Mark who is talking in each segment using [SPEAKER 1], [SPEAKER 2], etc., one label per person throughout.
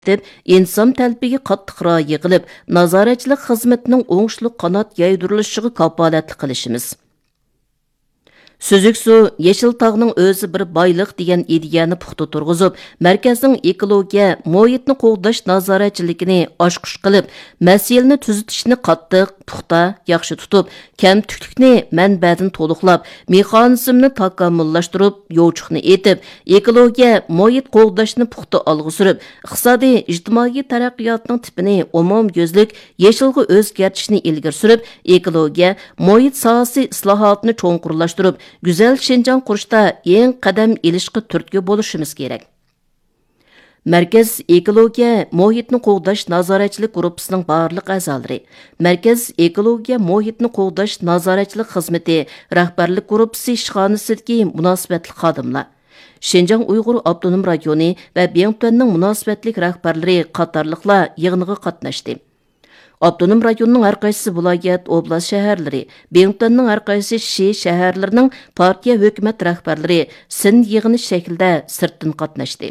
[SPEAKER 1] inson talbiga qattiq rioya qilib, nazoratchilik xizmatining o'ngishli qanot yaydirilishiga kafolatli qilishimiz. Süzüksu, Yeşil Tağның özü bir baylıq degan ideyani puxta turg'izib, markazning ekologiya, muhitni qo'g'dash nazoratchiligini oshqush qilib, masalani tuzitishni qattiq, puxta, yaxshi tutib, kamtuklikni manbadan to'liqlab, mexanizmni takomillashtirib, yo'chiqni etib, ekologiya, muhit qo'g'dashni puxta olg'a surib, iqtisodiy, ijtimoiy taraqqiyotning tipini umumyuzlik yeshilga o'zgartishni ilgari surib, ekologiya, muhit sohasi islohotini cho'nqurlashtirib, güzel Şinjan qurishda eng qadam ilishqi turtki bo'lishimiz kerak. Markaz ekologiya muhitni qo'g'dash nazoratchilik guruhining barliq a'zolari, Markaz ekologiya muhitni qo'g'dash nazoratchilik xizmati rahbarlik guruhi ishxonasidagi munosabatli xodimlar, Şinjan Uyg'ur avtonom rayoni va Bengtuanning munosabatli rahbarlari qatorliqlar yig'iniga qatnashdi. Abdunum rayonunun her qaysi vilayet, oblast şəhərləri, Bengtuanның her qaysi şəhərlərinin partiya hökumət rəhbərləri sin yığını şəkildə sırtdan qatnaşdı.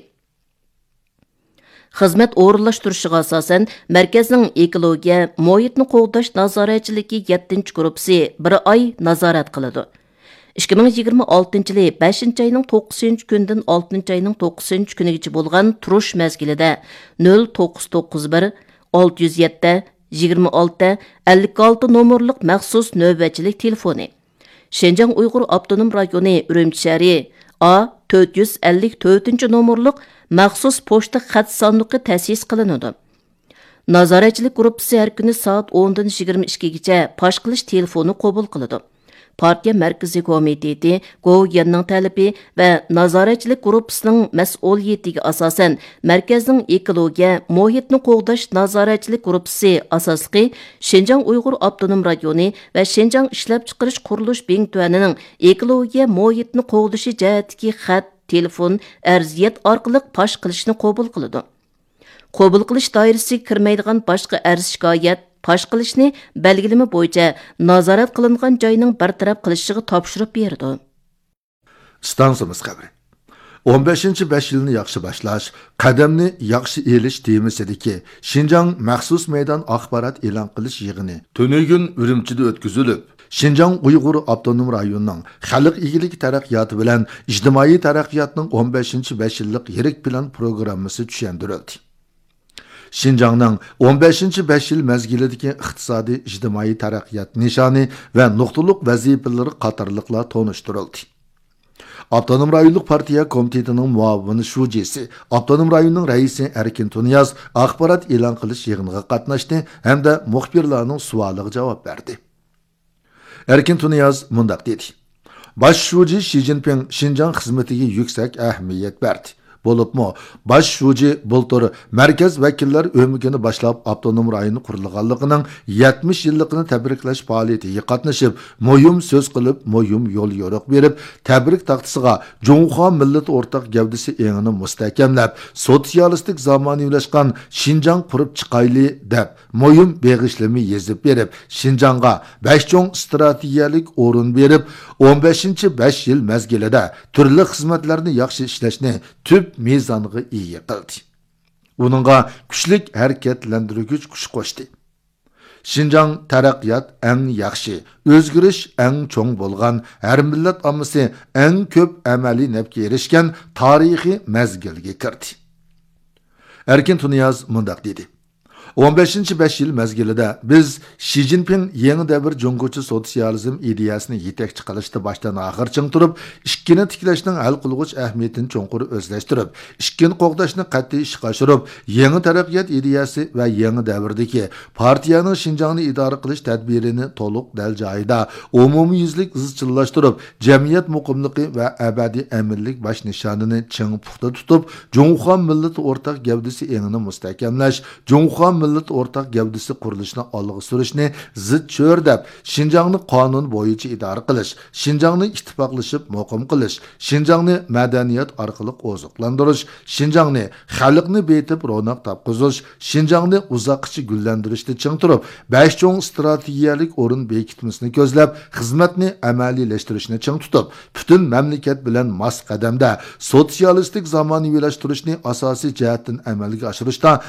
[SPEAKER 1] Xizmət o'rinlashtirishiga asosan markazning ekologiya, muhitni qo'g'dash nazoratchiligi 7-chi guruhi bir oy nazorat qiladi. 2026 yılı 5 ayının 9 gündən 6 ayının 9 kunigacha bo'lgan turush mezgilida 0991 607 26 56 nomerlik məxsus növbətçilik telefonu. Şinjan Uyghur Avtonom Rayonu Ürümçi şəhəri A 454 nomerlik məxsus poçta xat sandığı təsis qılınıdı. Nazoratchilik guruhi har kuni soat 10dan 22gacha pash qilish telefoni qabul qiladi. Partiya Markaziy Komiteti, Go'yanning talabi va nazoratchilik guruhining mas'uliyatiga asosan markazning ekologiya, muhitni qo'g'dash nazoratchilik guruhi asosli Şinjan Uyg'ur Avtonom rayoni va Şinjan ishlab chiqarish qurilish Bengtuanining ekologiya, muhitni qo'g'dashi jihatdagi xat, telefon, arziyat orqali pash qilishni qabul qiladi. Qabul qilish doirasiga kirmaydigan boshqa arz shikoyat pash qilishni belgilama bo'yicha nazorat qilingan joyning bartaraf qilishiga topshirib berdi.
[SPEAKER 2] Stansimiz xabari. 15-5 yilni yaxshi boshlash, qadamni yaxshi elish temasidagi Şinjan maxsus maydon axborot e'lon qilish yig'ini To'nigun Urumchida o'tkazilib, Şinjan Uyg'ur Avtonom rayonining xalq igilik taraqqiyoti bilan ijtimoiy taraqqiyotning 15-5 yillik yirik plan programmasi tushuntirildi. Şinjanның 15-5 yil mezgilidagi iqtisodiy ijtimoiy taraqqiyot nishoni va nuqtaliq vazifalari qatorliqlar tonishtirildi. Avtonom rayonlik partiya komitetining muavini shujisi, Avtonom rayonning raisi Erkin Tuniyaz axborot e'lon qilish yig'iniga qatnashdi hamda muxbirlarning savoliga javob berdi. Erkin Tuniyaz mundaq dedi: Bosh shuji Xi Jinping Şinjan xizmatiga yuksak ahamiyat berdi. Bo'libmi, bosh shuji bultur markaz vakillar o'migini boshlab avtonom rayoni qurilganligining 70 yilligini tabriklash faoliyatiga qatnashib, muhim so'z qilib, muhim yo'l yo'riq berib, tabrik taxtasiga Jungxo millat o'rtaq gavdasi engini mustahkamlab, sotsialistik zamonaviylashgan Şinjan qurib chiqayli deb muhim beg'ishlami yezib berib, Şinjanga 5 cho'ng strategiyalik o'rin berib, 15-5 yil mezgilida turli xizmatlarni yaxshi ishlashni tüp mezoniga ega qildi. Uningga kuchlik harakatlantiruvchi kuch qo'shdi. Şinjan taraqqiyot eng yaxshi, o'zgarish eng cho'ng bo'lgan, har millat ommasi eng ko'p amaliy nafga erishgan tarixiy mezgilga kirdi. Erkin Tuniyaz mundaq dedi: 15-5 yil mezgilida biz Xi Jinping yangi davr Jungochi sotsializm ideyasini yetakchi qilishda boshdan oxircha turib, ikkini tiklashning hal qilg'uch ahamiyatini cho'nqur o'zlashtirib, ikkini qo'g'dashni qat'iy ishga oshirib, yangi taraqqiyot ideyasi va yangi davrdagi partiyaning Şinjanni idora qilish tadbirini to'liq dal joyida umumyuzlik izchillashtirib, jamiyat muqimligi va abadiy aminlik bosh nishonini ching puxta tutib, Jungxo millati o'rtaq gavdasi engini mustahkamlash, Jungxo millat o'rtaq gavdisi qurilishini olg'a surishni zid cho'r deb, Şinjanni qonun bo'yicha idora qilish, Şinjanni ittifoqlashib muqim qilish, Şinjanni madaniyat orqali oziqlantirish, Şinjanni xalqni betib ro'naq topqizish, Şinjanni uzoqcha gullantirishda ching turib, 5 cho'ng strategiyalik o'rin bekitmasini ko'zlab, xizmatni amaliyleştirishni ching tutib, butun mamlakat bilan mos qadamda sotsialistik zamonaviylashtirish asosiy jihatdan amalga oshirishda